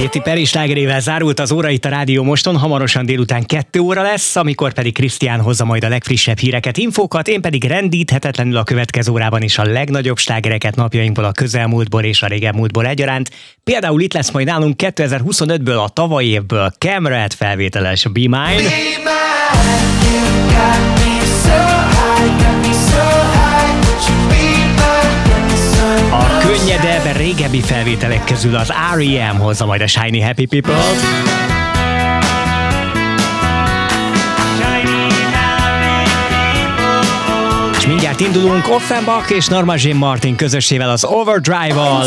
Katy Perry slágerével zárult az óra itt a Rádió Moston, hamarosan délután 2 óra lesz, amikor pedig Krisztián hozza majd a legfrissebb híreket, infókat, én pedig rendíthetetlenül a következő órában is a legnagyobb slágereket napjainkból, a közelmúltból és a régebmúltból egyaránt. Például itt lesz majd nálunk 2025-ből, a tavalyi évből Cam Rat felvételes Be Mine. A könnyedebb, régebbi felvételek közül az R.E.M. hozza majd a Shiny Happy People-t. És mindjárt indulunk Offenbach és Norma Jean Martin közössével, az Overdrive-val.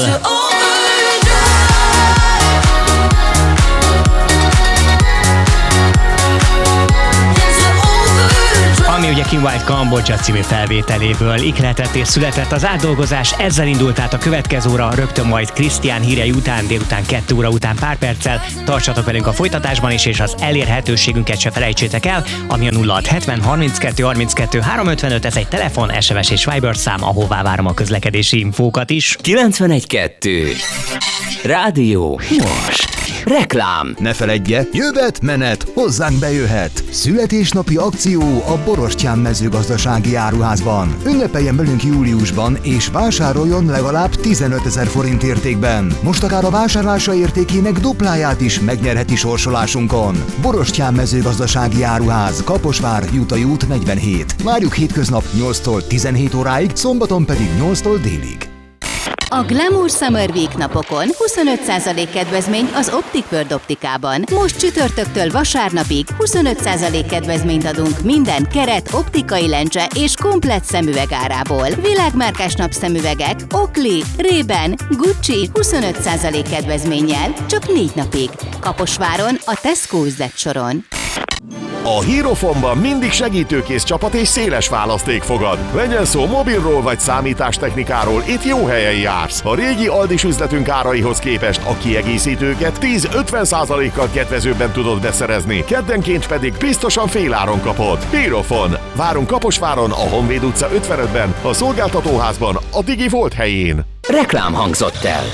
Ami ugye Kim Wilde Kambodzsa című felvételéből ihletett és született az átdolgozás, ezzel indult át a következő óra, rögtön majd Krisztián hírei után, délután 2 óra után pár perccel. Tartsatok velünk a folytatásban is, és az elérhetőségünket se felejtsétek el, ami a 0670 32 32 355, ez egy telefon, SMS és Viber szám, ahová várom a közlekedési infókat is. 91.2 Rádió Most. Reklám. Ne feledje, jövet, menet, hozzánk bejöhet. Születésnapi akció a Borostyán mezőgazdasági áruházban. Ünnepeljen velünk júliusban, és vásároljon legalább 15 000 forint értékben. Most akár a vásárlása értékének dupláját is megnyerheti sorsolásunkon. Borostyán mezőgazdasági áruház, Kaposvár, Jutai út 47. Várjuk hétköznap 8-tól 17 óráig, szombaton pedig 8-tól délig. A Glamour Summer Week napokon 25% kedvezmény az Optic World optikában. Most csütörtöktől vasárnapig 25% kedvezményt adunk minden keret, optikai lencse és komplett szemüveg árából. Világmárkás napszemüvegek, Oakley, Ray-Ban, Gucci 25% kedvezménnyel csak 4 napig. Kaposváron, a Tesco üzlet soron. A Hierophonban mindig segítőkész csapat és széles választék fogad. Legyen szó mobilról vagy számítástechnikáról, itt jó helyen jársz. A régi Aldis üzletünk áraihoz képest a kiegészítőket 10-50%-kal kedvezőbben tudod beszerezni, keddenként pedig biztosan féláron kapod. Hierophon. Várunk Kaposváron, a Honvéd utca 55-ben, a szolgáltatóházban, a Digi Volt helyén. Reklám hangzott el.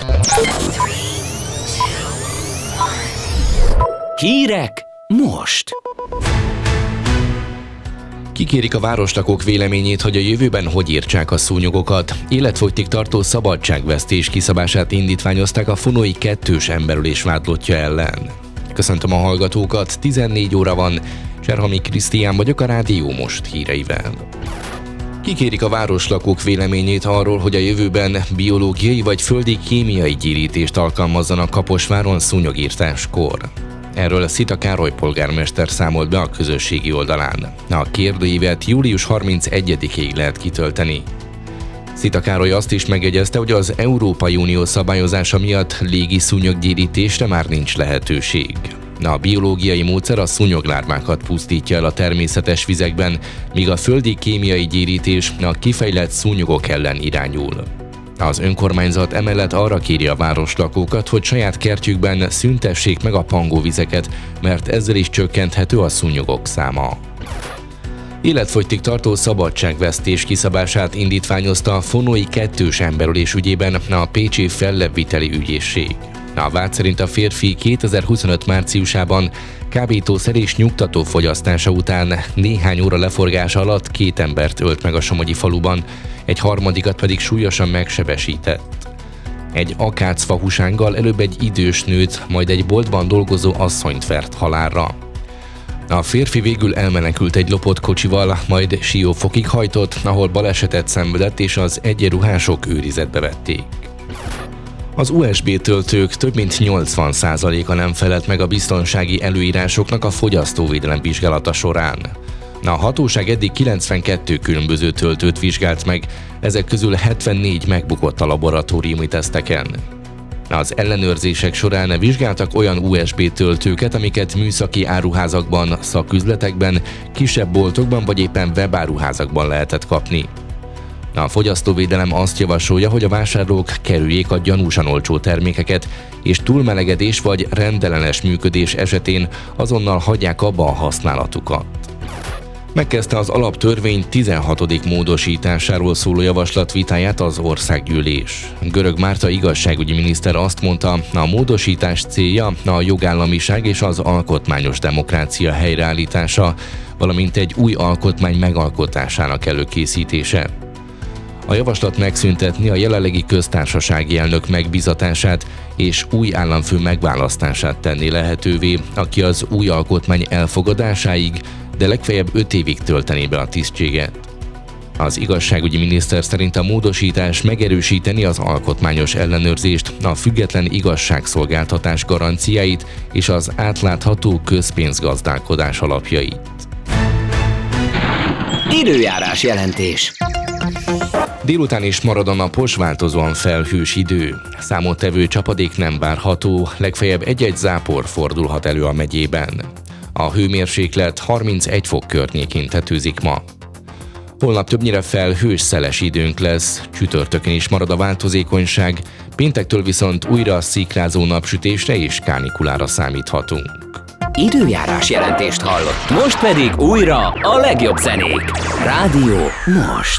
Hírek most. Kikérik a városlakók véleményét, hogy a jövőben hogy írtsák a szúnyogokat. Életfogytig tartó szabadságvesztés kiszabását indítványozták a fonói 2-s emberölés vádlottja ellen. Köszöntöm a hallgatókat, 14 óra van, Cserhami Krisztián vagyok a Rádió Most híreivel. Kikérik a városlakók véleményét arról, hogy a jövőben biológiai vagy földi kémiai gyérítést alkalmazzanak Kaposváron szúnyogírtáskor. Erről Szita Károly polgármester számolt be a közösségi oldalán. A kérdőívet július 31-ig lehet kitölteni. Szita Károly azt is megjegyezte, hogy az Európai Unió szabályozása miatt légi szúnyoggyérítésre már nincs lehetőség. A biológiai módszer a szúnyoglárvákat pusztítja el a természetes vizekben, míg a földi kémiai gyérítés a kifejlett szúnyogok ellen irányul. Az önkormányzat emellett arra kéri a városlakókat, hogy saját kertjükben szüntessék meg a pangóvizeket, mert ezzel is csökkenthető a szúnyogok száma. Életfogytig tartó szabadságvesztés kiszabását indítványozta a fonói 2-s emberölés ügyében a pécsi fellebbviteli ügyészség. A vád szerint a férfi 2025 márciusában kábítószer és nyugtató fogyasztása után néhány óra leforgása alatt 2 embert ölt meg a somogyi faluban, egy harmadikat pedig súlyosan megsebesített. Egy akácfahusánggal előbb egy idős nőt, majd egy boltban dolgozó asszonyt vert halálra. A férfi végül elmenekült egy lopott kocsival, majd Siófokig hajtott, ahol balesetet szenvedett és az egyenruhások őrizetbe vették. Az USB töltők több mint 80%-a nem felelt meg a biztonsági előírásoknak a fogyasztóvédelem vizsgálata során. A hatóság eddig 92 különböző töltőt vizsgált meg, ezek közül 74 megbukott a laboratóriumi teszteken. Az ellenőrzések során vizsgáltak olyan USB töltőket, amiket műszaki áruházakban, szaküzletekben, kisebb boltokban vagy éppen webáruházakban lehetett kapni. A fogyasztóvédelem azt javasolja, hogy a vásárlók kerüljék a gyanúsan olcsó termékeket, és túlmelegedés vagy rendellenes működés esetén azonnal hagyják abba a használatukat. Megkezdte az alaptörvény 16. módosításáról szóló javaslat vitáját az országgyűlés. Görög Márta igazságügyi miniszter azt mondta, a módosítás célja a jogállamiság és az alkotmányos demokrácia helyreállítása, valamint egy új alkotmány megalkotásának előkészítése. A javaslat megszüntetni a jelenlegi köztársasági elnök megbízatását és új államfő megválasztását tenni lehetővé, aki az új alkotmány elfogadásáig, de legfeljebb 5 évig töltené be a tisztséget. Az igazságügyi miniszter szerint a módosítás megerősíteni az alkotmányos ellenőrzést, a független igazságszolgáltatás garanciáit és az átlátható közpénzgazdálkodás alapjait. Időjárás jelentés. Délután is marad a napos, változóan felhős idő. Számottevő csapadék nem várható, legfeljebb egy-egy zápor fordulhat elő a megyében. A hőmérséklet 31 fok környékén tetőzik ma. Holnap többnyire felhős, szeles időnk lesz, csütörtökön is marad a változékonyság, péntektől viszont újra szikrázó napsütésre és kánikulára számíthatunk. Időjárás jelentést hallott. Most pedig újra a legjobb zenék. Rádió Most.